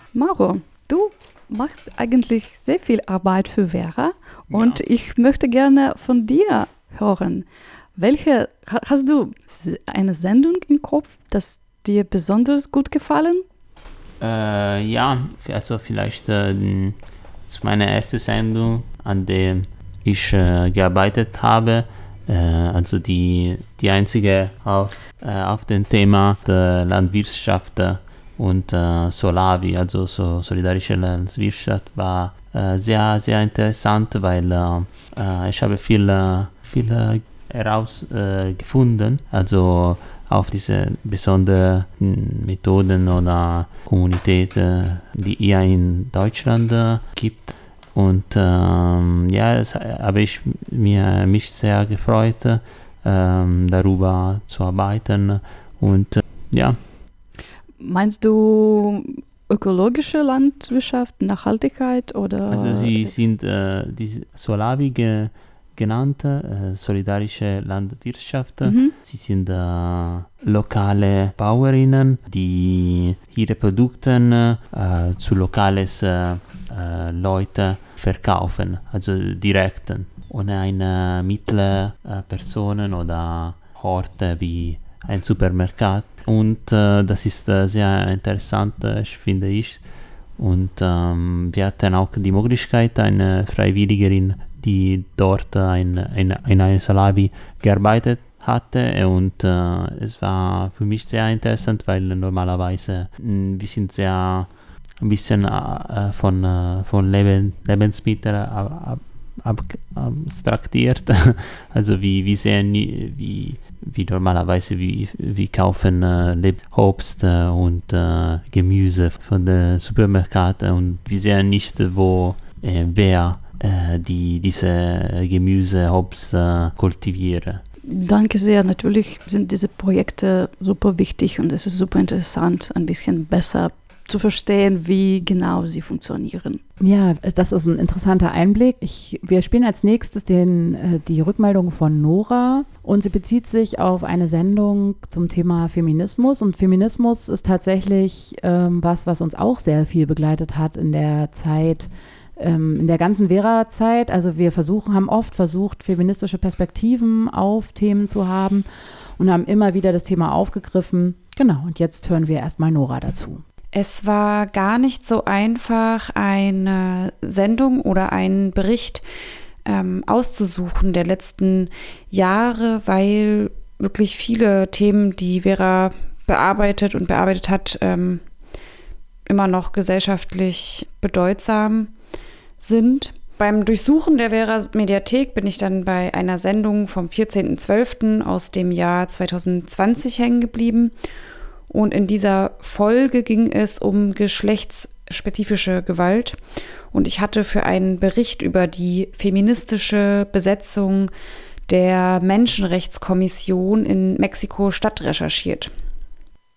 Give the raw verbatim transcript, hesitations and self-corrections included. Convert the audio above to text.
Mauro, du machst eigentlich sehr viel Arbeit für Vera und Ja. ich möchte gerne von dir hören. Welche, ha- hast du s- eine Sendung im Kopf, das dir besonders gut gefallen? Äh, ja, also vielleicht äh, das ist meine erste Sendung, an der ich äh, gearbeitet habe. Äh, also die, die einzige auf, äh, auf dem Thema der Landwirtschaft äh, und äh, Solavi, also so solidarische Landwirtschaft, war äh, sehr, sehr interessant, weil äh, äh, ich habe viel, äh, viel äh, herausgefunden, äh, gefunden. Also auf diese besonderen Methoden oder Kommunitäten, die hier in Deutschland äh, gibt. Und ähm, ja, es habe ich mir mich sehr gefreut, ähm, darüber zu arbeiten. Und äh, ja, Meinst du ökologische Landwirtschaft, Nachhaltigkeit oder? also sie sind äh, die Solavi ge genannte äh, solidarische Landwirtschaft. Mhm. Sie sind äh, lokale Bauerinnen, die ihre Produkte äh, zu lokales äh, äh, Leute verkaufen, also direkt, ohne eine mittlere äh, Personen oder Horte wie ein Supermarkt. Und äh, das ist äh, sehr interessant, äh, finde ich. Und ähm, wir hatten auch die Möglichkeit, eine Freiwilligerin, die dort ein, ein, in einer Salavi gearbeitet hatte. Und äh, es war für mich sehr interessant, weil normalerweise mh, wir sind sehr ein bisschen äh, von, äh, von Leben, Lebensmitteln ab, ab, ab, abstraktiert. Also wie, wie sehen, wie, wie normalerweise wir, wir kaufen äh, Obst äh, und äh, Gemüse von den Supermärkten und wir sehen nicht, wo äh, wer äh, die diese Gemüse, Obst äh, kultivieren. Danke sehr. Natürlich sind diese Projekte super wichtig und es ist super interessant, ein bisschen besser zu verstehen, wie genau sie funktionieren. Ja, das ist ein interessanter Einblick. Ich, wir spielen als nächstes den, äh, die Rückmeldung von Nora und sie bezieht sich auf eine Sendung zum Thema Feminismus und Feminismus ist tatsächlich ähm, was, was uns auch sehr viel begleitet hat in der Zeit, ähm, in der ganzen Vera-Zeit. Also wir versuchen, haben oft versucht, feministische Perspektiven auf Themen zu haben und haben immer wieder das Thema aufgegriffen. Genau, und jetzt hören wir erstmal Nora dazu. Es war gar nicht so einfach, eine Sendung oder einen Bericht ähm, auszusuchen der letzten Jahre, weil wirklich viele Themen, die Vera bearbeitet und bearbeitet hat, ähm, immer noch gesellschaftlich bedeutsam sind. Beim Durchsuchen der Vera-Mediathek bin ich dann bei einer Sendung vom vierzehnten zwölften aus dem Jahr zwanzig zwanzig hängen geblieben. Und in dieser Folge ging es um geschlechtsspezifische Gewalt. Und ich hatte für einen Bericht über die feministische Besetzung der Menschenrechtskommission in Mexiko-Stadt recherchiert.